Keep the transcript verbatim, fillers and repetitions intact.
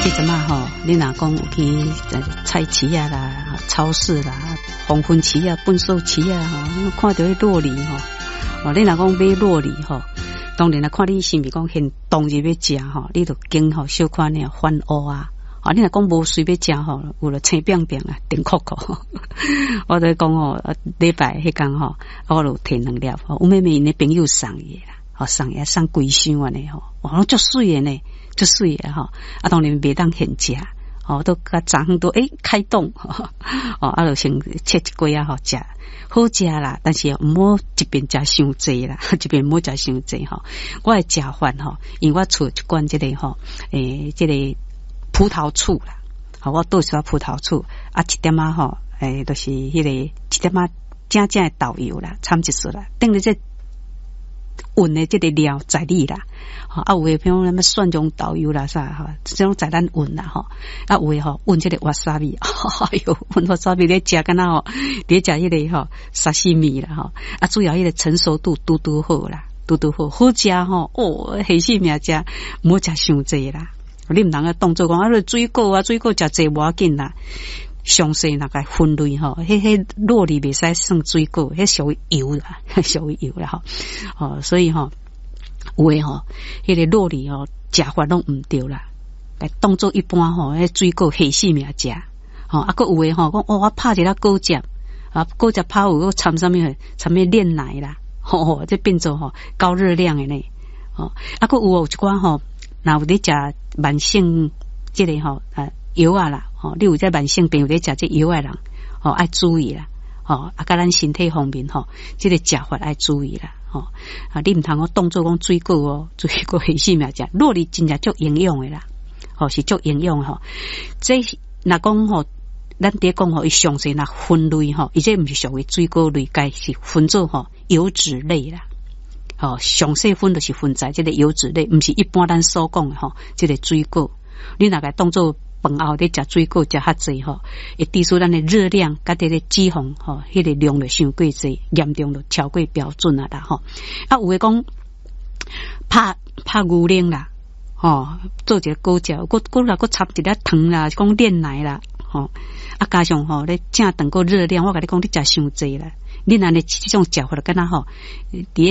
即阵啊吼，你若讲有去菜市啊啦、超市啦、黄昏市啊、笨兽市啊吼，看到迄酪梨吼，哦，你若讲买酪梨吼，当然啦，看你是毋是讲现当日要食吼，你就经吼小可呢翻乌啊。啊，你若讲无随要食吼，有了青扁扁啊，顶酷酷。我就讲吼，礼拜迄天吼，我就摕两粒吼，我妹妹因的朋友送伊啦，吼送伊送龟箱安尼吼，哇，足水的呢，足水的吼，啊，当然袂当现食，哦，都甲昨昏都诶开动，哦，啊，就先切一龟啊，吼食。好食啦，但是唔好一边食伤济啦，一边唔好食伤济吼。我会食饭吼，因为我厝一罐即个吼，诶，即个葡萄醋啦，好，我倒一包葡萄醋，啊，一点啊吼，诶，就是迄个一点啊正正的豆油啦，掺一丝啦，等于这运的即个料在里啦。啊，有诶，比如咱要蒜蓉豆油啦啥哈，这种在咱运啦吼。啊，有诶吼，运这个瓦萨比，哎哟，运瓦萨比咧食干那吼，咧食迄个吼沙西米啦吼。啊，主要迄个成熟度嘟嘟好啦，嘟嘟好，好食吼。哦，黑西米食，唔好食伤济啦。你唔通个当做讲啊，水果啊，水果食济无要紧啦。详细那个分类吼，迄迄酪梨袂使算水果，迄属于油啦，属于油啦吼。哦，所以吼。有诶吼，迄个酪梨吼食法拢毋对啦，来当做一般吼，迄水果黑死命食，吼啊，佮有诶吼讲哦，我拍一粒果汁啊，果汁拍有个掺啥物货，掺物炼奶啦，吼、吼，这变做吼高热量诶呢，吼啊，佮有有一寡吼，若有咧食慢性即个吼啊药啊啦，吼，你有在慢性病有咧食即药诶人，吼爱注意啦，吼啊，甲咱身体方面吼，即个食法爱注意啦。吼、哦、啊！你毋通我当做讲水果哦，水果黑死命食，酪梨真正足营养的啦，吼、哦、是足营养吼。这若讲吼，咱伫讲吼，伊详细若分类吼，伊这毋是属于水果类，该是分做吼油脂类啦。吼、哦，详细分就是分在这个油脂类，毋是一般咱所讲的吼，这个水果，你若个当做饭后咧食水果食较济吼，会致使咱的热量甲这个脂肪吼，迄、那个量就伤过济，严重就超过标准啊啦吼。啊，有诶讲拍拍牛奶啦，吼，做一个果汁，搁搁来搁插一粒糖啦，讲炼奶啦，吼，啊加上吼咧正长个热量，我甲你讲你食伤济啦，你若咧这种食法就敢若吼，伫